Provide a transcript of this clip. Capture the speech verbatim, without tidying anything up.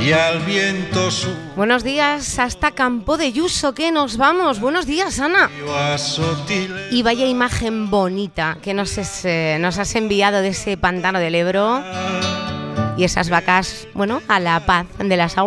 y al viento su... Buenos días hasta Campo de Yuso, que nos vamos. Buenos días, Ana. Y vaya imagen bonita que nos, es, eh, nos has enviado de ese pantano del Ebro y esas vacas, bueno, a la paz de las aguas.